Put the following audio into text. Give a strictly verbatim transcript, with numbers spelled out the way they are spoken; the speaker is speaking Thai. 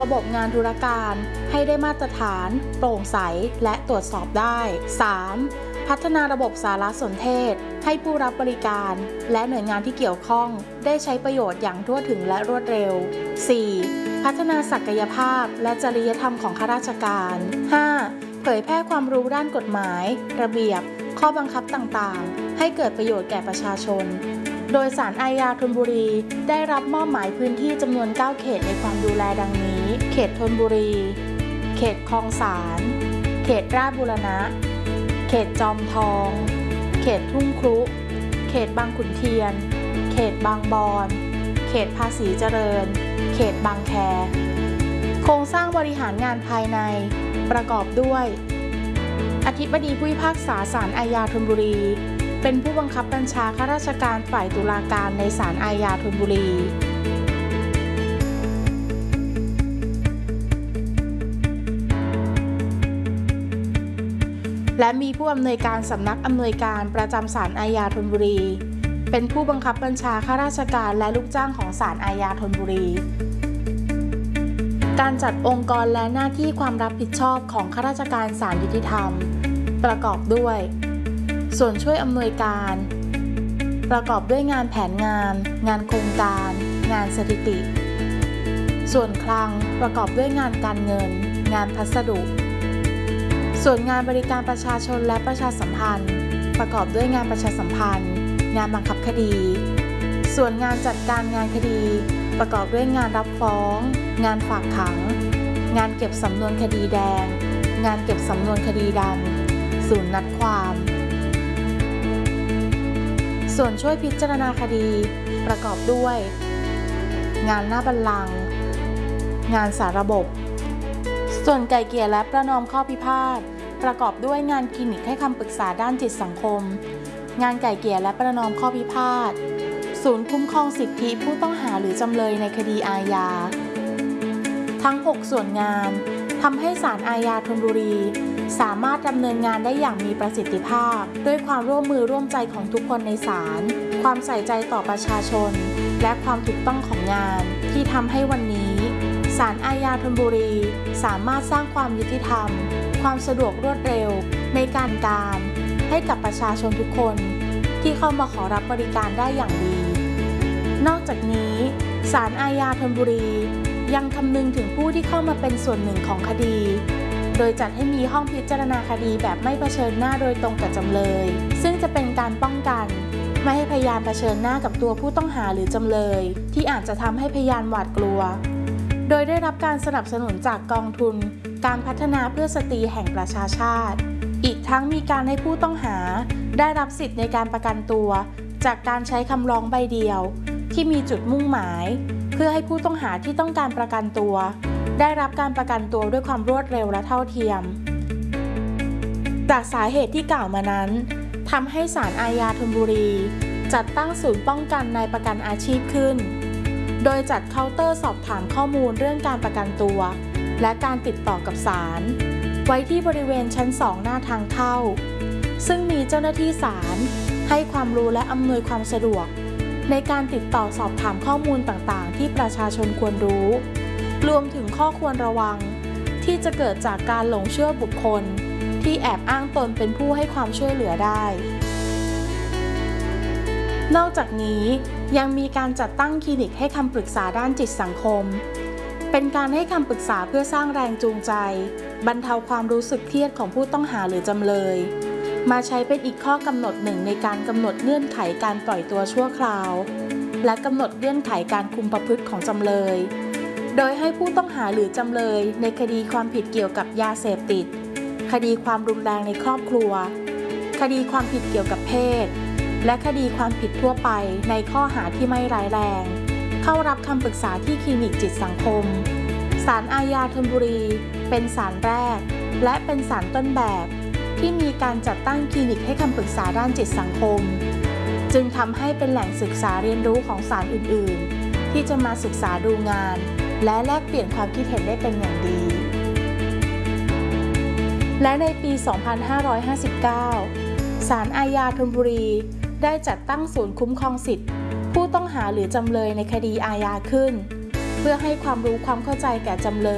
ระบบงานธุรการให้ได้มาตรฐานโปร่งใสและตรวจสอบได้ สาม พัฒนาระบบสารสนเทศให้ผู้รับบริการและหน่วยงานที่เกี่ยวข้องได้ใช้ประโยชน์อย่างทั่วถึงและรวดเร็ว สี่ พัฒนาศักยภาพและจริยธรรมของข้าราชการ ห้า เผยแพร่ความรู้ด้านกฎหมายระเบียบข้อบังคับต่างๆให้เกิดประโยชน์แก่ประชาชนโดยศาลอาญาธนบุรีได้รับมอบหมายพื้นที่จำนวน เก้า เขตในความดูแลดังนี้เขตธนบุรีเขตคลองสานเขตราชบูรณะเขตจอมทองเขตทุ่งครุเขตบางขุนเทียนเขตบางบอนเขตภาษีเจริญเขตบางแคโครงสร้างบริหารงานภายในประกอบด้วยอธิบดีผู้พิพากษาศาลอาญาธนบุรีเป็นผู้บังคับบัญชาข้าราชการฝ่ายตุลาการในศาลอาญาธนบุรีและมีผู้อำนวยการสำนักอำนวยการประจำศาลอาญาธนบุรีเป็นผู้บังคับบัญชาข้าราชการและลูกจ้างของศาลอาญาธนบุรีการจัดองค์กรและหน้าที่ความรับผิดชอบของข้าราชการศาลยุติธรรมประกอบด้วยส่วนช่วยอำนวยการประกอบด้วยงานแผนงานงานโครงการงานสถิติส่วนคลังประกอบด้วยงานการเงินงานพัสดุส่วนงานบริการประชาชนและประชาสัมพันธ์ประกอบด้วยงานประชาสัมพันธ์งานบังคับคดีส่วนงานจัดการงานคดีประกอบด้วยงานรับฟ้องงานฝากขังงานเก็บสำนวนคดีแดงงานเก็บสำนวนคดีดำศูนย์นัดความส่วนช่วยพิจารณาคดีประกอบด้วยงานหน้าบัลลังก์งานสาระบบส่วนไกล่เกลี่ยและประนอมข้อพิพาทประกอบด้วยงานคลินิกให้คำปรึกษาด้านจิตสังคมงานไกล่เกลี่ยและประนอมข้อพิพาทศูนย์คุ้มครองสิทธิผู้ต้องหาหรือจำเลยในคดีอาญาทั้งหกส่วนงานทำให้ศาลอาญาธนบุรีสามารถดำเนินงานได้อย่างมีประสิทธิภาพด้วยความร่วมมือร่วมใจของทุกคนในศาลความใส่ใจต่อประชาชนและความถูกต้องของงานที่ทำให้วันนี้ศาลอาญาธนบุรีสามารถสร้างความยุติธรรมความสะดวกรวดเร็วในการการให้กับประชาชนทุกคนที่เข้ามาขอรับบริการได้อย่างดีนอกจากนี้ศาลอาญาธนบุรียังคำนึงถึงผู้ที่เข้ามาเป็นส่วนหนึ่งของคดีโดยจัดให้มีห้องพิจารณาคดีแบบไม่เผชิญหน้าโดยตรงกับจำเลยซึ่งจะเป็นการป้องกันไม่ให้พยานเผชิญหน้ากับตัวผู้ต้องหาหรือจำเลยที่อาจจะทำให้พยานหวาดกลัวโดยได้รับการสนับสนุนจากกองทุนการพัฒนาเพื่อสตรีแห่งประชาชาติอีกทั้งมีการให้ผู้ต้องหาได้รับสิทธิในการประกันตัวจากการใช้คำร้องใบเดียวที่มีจุดมุ่งหมายเพื่อให้ผู้ต้องหาที่ต้องการประกันตัวได้รับการประกันตัวด้วยความรวดเร็วและเท่าเทียมจากสาเหตุที่กล่าวมานั้นทำให้ศาลอาญาธนบุรีจัดตั้งศูนย์ป้องกันนายประกันอาชีพขึ้นโดยจัดเคาน์เตอร์สอบถามข้อมูลเรื่องการประกันตัวและการติดต่อกับศาลไว้ที่บริเวณชั้นสองหน้าทางเข้าซึ่งมีเจ้าหน้าที่ศาลให้ความรู้และอำนวยความสะดวกในการติดต่อสอบถามข้อมูลต่างๆที่ประชาชนควรรู้รวมถึงข้อควรระวังที่จะเกิดจากการหลงเชื่อบุคคลที่แอบอ้างตนเป็นผู้ให้ความช่วยเหลือได้นอกจากนี้ยังมีการจัดตั้งคลินิกให้คำปรึกษาด้านจิตสังคมเป็นการให้คำปรึกษาเพื่อสร้างแรงจูงใจบรรเทาความรู้สึกเครียดของผู้ต้องหาหรือจำเลยมาใช้เป็นอีกข้อกำหนดหนึ่งในการกำหนดเงื่อนไขการปล่อยตัวชั่วคราวและกำหนดเงื่อนไขการคุมประพฤติของจำเลยโดยให้ผู้ต้องหาหรือจำเลยในคดีความผิดเกี่ยวกับยาเสพติดคดีความรุนแรงในครอบครัวคดีความผิดเกี่ยวกับเพศและคดีความผิดทั่วไปในข้อหาที่ไม่ร้ายแรงเข้ารับคำปรึกษาที่คลินิกจิตสังคมศาลอาญาธนบุรีเป็นศาลแรกและเป็นศาลต้นแบบที่มีการจัดตั้งคลินิกให้คำปรึกษาด้านจิตสังคมจึงทำให้เป็นแหล่งศึกษาเรียนรู้ของศาลอื่นๆที่จะมาศึกษาดูงานและแลกเปลี่ยนความคิดเห็นได้เป็นอย่างดีและในปี สองพันห้าร้อยห้าสิบเก้า ศาลอาญาธนบุรีได้จัดตั้งศูนย์คุ้มครองสิทธิผู้ต้องหาหรือจำเลยในคดีอาญาขึ้นเพื่อให้ความรู้ความเข้าใจแก่จำเลย